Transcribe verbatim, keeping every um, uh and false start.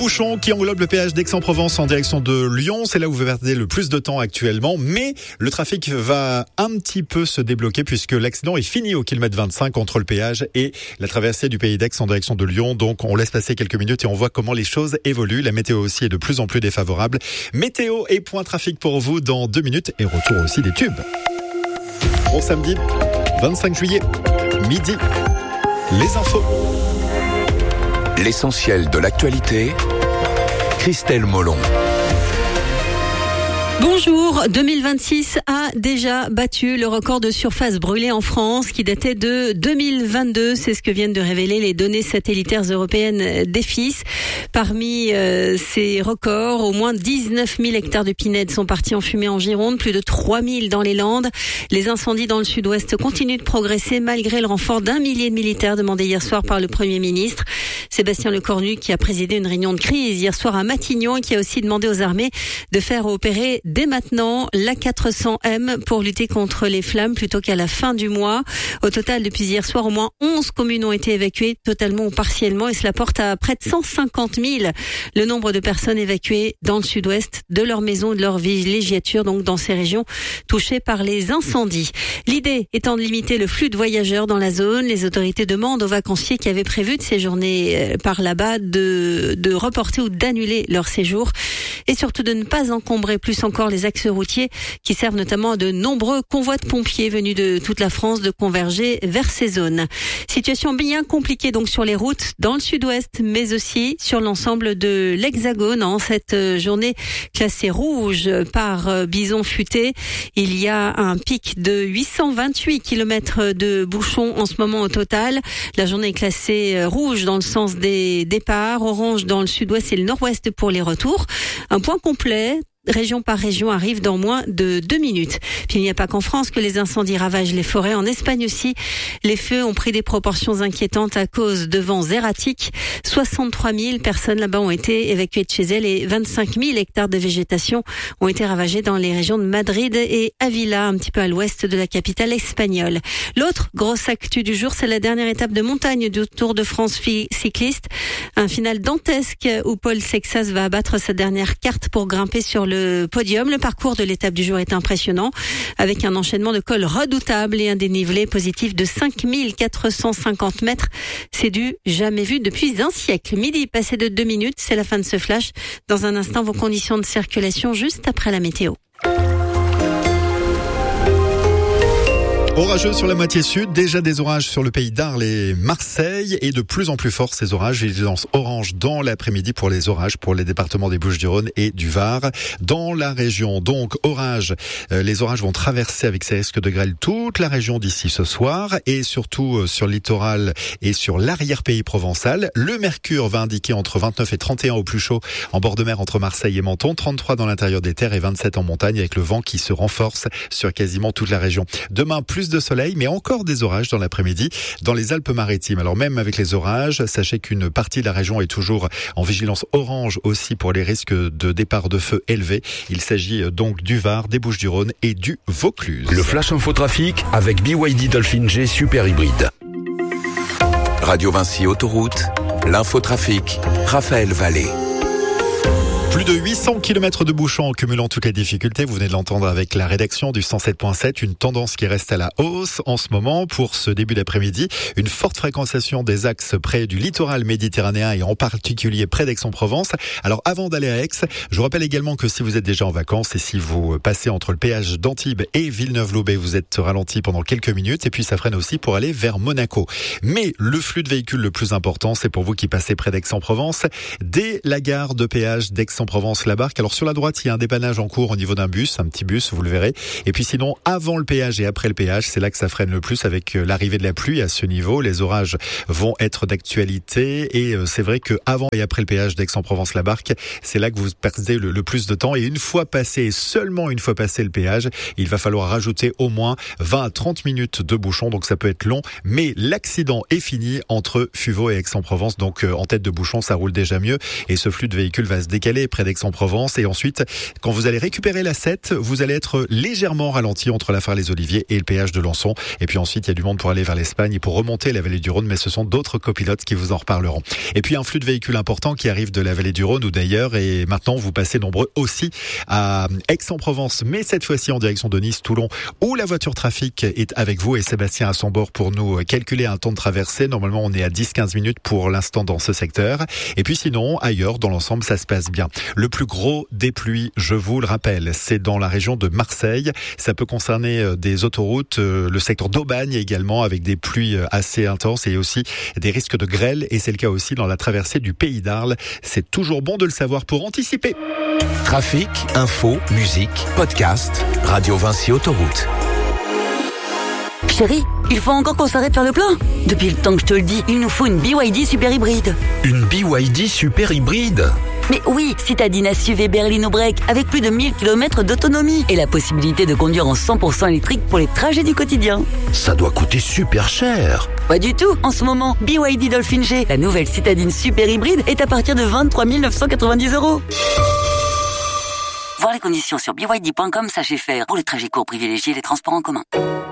Bouchon qui englobe le péage d'Aix-en-Provence en direction de Lyon. C'est là où vous perdez le plus de temps actuellement. Mais le trafic va un petit peu se débloquer puisque l'accident est fini au kilomètre vingt-cinq entre le péage et la traversée du pays d'Aix en direction de Lyon. Donc on laisse passer quelques minutes et on voit comment les choses évoluent. La météo aussi est de plus en plus défavorable. Météo et point trafic pour vous dans deux minutes et retour aussi des tubes. Bon samedi vingt-cinq juillet, midi. Les infos. L'essentiel de l'actualité, Christelle Molon. Bonjour, deux mille vingt-six a déjà battu le record de surface brûlée en France qui datait de deux mille vingt-deux. C'est ce que viennent de révéler les données satellitaires européennes d'E F I S. Parmi euh, ces records, au moins dix-neuf mille hectares de pinèdes sont partis en fumée en Gironde, plus de trois mille dans les Landes. Les incendies dans le sud-ouest continuent de progresser malgré le renfort d'un millier de militaires demandé hier soir par le Premier ministre. Sébastien Lecornu qui a présidé une réunion de crise hier soir à Matignon et qui a aussi demandé aux armées de faire opérer dès maintenant l'A quatre cents M pour lutter contre les flammes plutôt qu'à la fin du mois. Au total, depuis hier soir, au moins onze communes ont été évacuées totalement ou partiellement et cela porte à près de cent cinquante mille le nombre de personnes évacuées dans le sud-ouest de leur maison, de leur villégiature, donc dans ces régions touchées par les incendies. L'idée étant de limiter le flux de voyageurs dans la zone, les autorités demandent aux vacanciers qui avaient prévu de séjourner par là-bas de, de reporter ou d'annuler leur séjour et surtout de ne pas encombrer plus encore les axes routiers qui servent notamment à de nombreux convois de pompiers venus de toute la France de converger vers ces zones. Situation bien compliquée donc sur les routes dans le sud-ouest mais aussi sur l'ensemble de l'Hexagone. En cette journée classée rouge par Bison Futé, il y a un pic de huit cent vingt-huit kilomètres de bouchons en ce moment au total. La journée est classée rouge dans le sens des départs, orange dans le sud-ouest et le nord-ouest pour les retours. Un point complet région par région arrive dans moins de deux minutes. Puis il n'y a pas qu'en France que les incendies ravagent les forêts. En Espagne aussi, les feux ont pris des proportions inquiétantes à cause de vents erratiques. soixante-trois mille personnes là-bas ont été évacuées de chez elles et vingt-cinq mille hectares de végétation ont été ravagés dans les régions de Madrid et Avila, un petit peu à l'ouest de la capitale espagnole. L'autre grosse actu du jour, c'est la dernière étape de montagne du Tour de France cycliste. Un final dantesque où Paul Sexas va abattre sa dernière carte pour grimper sur le le podium. Le parcours de l'étape du jour est impressionnant avec un enchaînement de cols redoutables et un dénivelé positif de cinq mille quatre cent cinquante mètres. C'est du jamais vu depuis un siècle. Midi passé de deux minutes, c'est la fin de ce flash. Dans un instant, vos conditions de circulation juste après la météo. Orageux sur la moitié sud, déjà des orages sur le pays d'Arles et Marseille et de plus en plus forts ces orages. Vigilance orange dans l'après-midi pour les orages pour les départements des Bouches-du-Rhône et du Var. Dans la région, donc, orage, euh, les orages vont traverser avec ces risques de grêle toute la région d'ici ce soir et surtout euh, sur le littoral et sur l'arrière-pays provençal. Le mercure va indiquer entre vingt-neuf et trente et un au plus chaud en bord de mer entre Marseille et Menton, trente-trois dans l'intérieur des terres et vingt-sept en montagne avec le vent qui se renforce sur quasiment toute la région. Demain, plus de soleil, mais encore des orages dans l'après-midi dans les Alpes-Maritimes. Alors même avec les orages, sachez qu'une partie de la région est toujours en vigilance orange aussi pour les risques de départ de feu élevés. Il s'agit donc du Var, des Bouches-du-Rhône et du Vaucluse. Le Flash Infotrafic avec B Y D Dolphin G Super Hybride. Radio Vinci Autoroute, l'infotrafic, Raphaël Vallée. Plus de huit cents kilomètres de bouchons en cumulant toutes les difficultés. Vous venez de l'entendre avec la rédaction du cent sept point sept. Une tendance qui reste à la hausse en ce moment pour ce début d'après-midi. Une forte fréquentation des axes près du littoral méditerranéen et en particulier près d'Aix-en-Provence. Alors avant d'aller à Aix, je vous rappelle également que si vous êtes déjà en vacances et si vous passez entre le péage d'Antibes et Villeneuve-Loubet, vous êtes ralenti pendant quelques minutes et puis ça freine aussi pour aller vers Monaco. Mais le flux de véhicules le plus important, c'est pour vous qui passez près d'Aix-en-Provence, dès la gare de péage d'Aix-en-Provence. Provence la Barque. Alors sur la droite, il y a un dépannage en cours au niveau d'un bus, un petit bus, vous le verrez. Et puis sinon, avant le péage et après le péage, c'est là que ça freine le plus avec l'arrivée de la pluie à ce niveau. Les orages vont être d'actualité et c'est vrai que avant et après le péage d'Aix-en-Provence la Barque, c'est là que vous perdez le, le plus de temps. Et une fois passé, seulement une fois passé le péage, il va falloir rajouter au moins vingt à trente minutes de bouchon. Donc ça peut être long, mais l'accident est fini entre Fuveau et Aix-en-Provence. Donc en tête de bouchon, ça roule déjà mieux et ce flux de véhicules va se décaler près d'Aix-en-Provence. Et ensuite, quand vous allez récupérer la sept, vous allez être légèrement ralenti entre la Phare-les-Oliviers et le péage de Lançon. Et puis ensuite, il y a du monde pour aller vers l'Espagne et pour remonter la vallée du Rhône, mais ce sont d'autres copilotes qui vous en reparleront. Et puis un flux de véhicules important qui arrive de la vallée du Rhône ou d'ailleurs. Et maintenant, vous passez nombreux aussi à Aix-en-Provence, mais cette fois-ci en direction de Nice, Toulon, où la voiture trafic est avec vous et Sébastien à son bord pour nous calculer un temps de traversée. Normalement, on est à dix à quinze minutes pour l'instant dans ce secteur. Et puis sinon, ailleurs, dans l'ensemble, ça se passe bien. Le plus gros des pluies, je vous le rappelle, c'est dans la région de Marseille. Ça peut concerner des autoroutes, le secteur d'Aubagne également, avec des pluies assez intenses et aussi des risques de grêle. Et c'est le cas aussi dans la traversée du Pays d'Arles. C'est toujours bon de le savoir pour anticiper. Trafic, info, musique, podcast, Radio Vinci Autoroute. Chérie, il faut encore qu'on s'arrête faire le plein. Depuis le temps que je te le dis, il nous faut une B Y D super hybride. Une B Y D super hybride? Mais oui, citadine S U V berlino break avec plus de mille kilomètres d'autonomie et la possibilité de conduire en cent pour cent électrique pour les trajets du quotidien. Ça doit coûter super cher. Pas du tout. En ce moment, B Y D Dolphin G, la nouvelle citadine super hybride, est à partir de vingt-trois mille neuf cent quatre-vingt-dix euros. Voir les conditions sur b y d point com, sachez faire. Pour les trajets courts, privilégiez les transports en commun.